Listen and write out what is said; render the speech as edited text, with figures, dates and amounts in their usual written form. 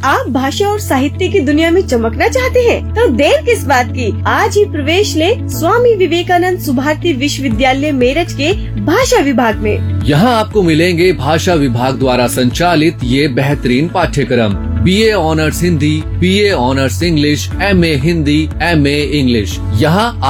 आप भाषा और साहित्य की दुनिया में चमकना चाहते हैं तो देर किस बात की, आज ही प्रवेश ले स्वामी विवेकानंद सुभारती विश्वविद्यालय मेरठ के भाषा विभाग में। यहाँ आपको मिलेंगे भाषा विभाग द्वारा संचालित ये बेहतरीन पाठ्यक्रम। BA honours Hindi, BA honours English, MA Hindi, MA English. यहाँ